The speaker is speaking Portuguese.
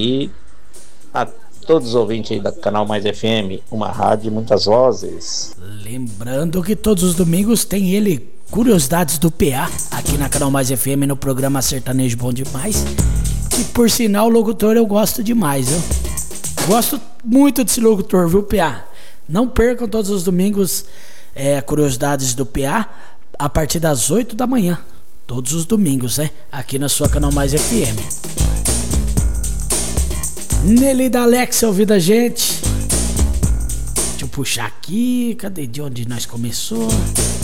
e a todos os ouvintes aí da Canal Mais FM, uma rádio e muitas vozes. Lembrando que todos os domingos tem ele, Curiosidades do PA, aqui na Canal Mais FM, no programa Sertanejo Bom Demais. E por sinal, o locutor eu gosto demais, viu? Gosto muito desse locutor, viu, PA? Não percam todos os domingos Curiosidades do PA, a partir das 8 da manhã. Todos os domingos, né? Aqui na sua Canal Mais FM. Nelly da Alexa ouvindo a gente. Deixa eu puxar aqui. Cadê de onde nós começou?